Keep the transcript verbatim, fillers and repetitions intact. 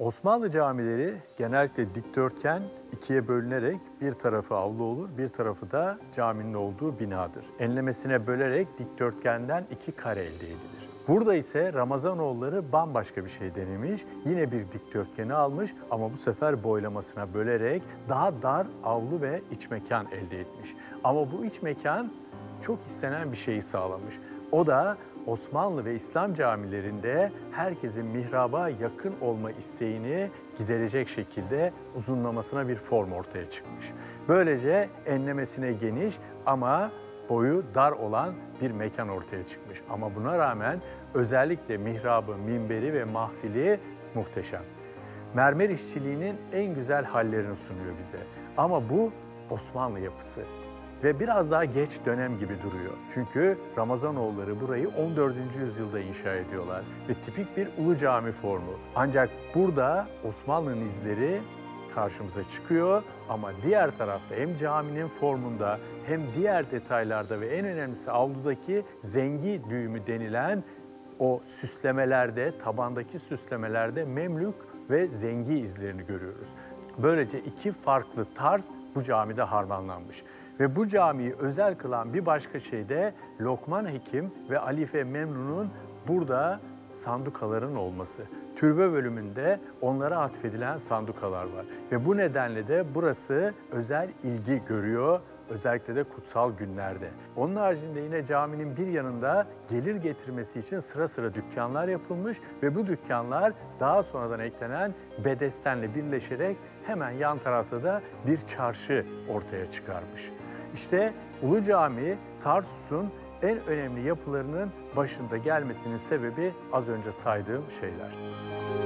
Osmanlı camileri genellikle dikdörtgen ikiye bölünerek bir tarafı avlu olur, bir tarafı da caminin olduğu binadır. Enlemesine bölerek dikdörtgenden iki kare elde edilir. Burada ise Ramazanoğulları bambaşka bir şey denemiş. Yine bir dikdörtgeni almış ama bu sefer boylamasına bölerek daha dar avlu ve iç mekan elde etmiş. Ama bu iç mekan çok istenen bir şeyi sağlamış. O da Osmanlı ve İslam camilerinde herkesin mihraba yakın olma isteğini giderecek şekilde uzunlamasına bir form ortaya çıkmış. Böylece enlemesine geniş ama boyu dar olan bir mekan ortaya çıkmış. Ama buna rağmen özellikle mihrabı, minberi ve mahfili muhteşem. Mermer işçiliğinin en güzel hallerini sunuyor bize. Ama bu Osmanlı yapısı. Ve biraz daha geç dönem gibi duruyor. Çünkü Ramazanoğulları burayı on dördüncü yüzyılda inşa ediyorlar ve tipik bir ulu cami formu. Ancak burada Osmanlı'nın izleri karşımıza çıkıyor ama diğer tarafta hem caminin formunda hem diğer detaylarda ve en önemlisi avludaki zengi düğümü denilen o süslemelerde, tabandaki süslemelerde Memlük ve zengi izlerini görüyoruz. Böylece iki farklı tarz bu camide harmanlanmış. Ve bu camiyi özel kılan bir başka şey de Lokman Hekim ve Alife Memnun'un burada sandukaların olması. Türbe bölümünde onlara atfedilen sandukalar var. Ve bu nedenle de burası özel ilgi görüyor, özellikle de kutsal günlerde. Onun haricinde yine caminin bir yanında gelir getirmesi için sıra sıra dükkanlar yapılmış ve bu dükkanlar daha sonradan eklenen bedestenle birleşerek hemen yan tarafta da bir çarşı ortaya çıkarmış. İşte Ulu Cami, Tarsus'un en önemli yapılarının başında gelmesinin sebebi az önce saydığım şeyler.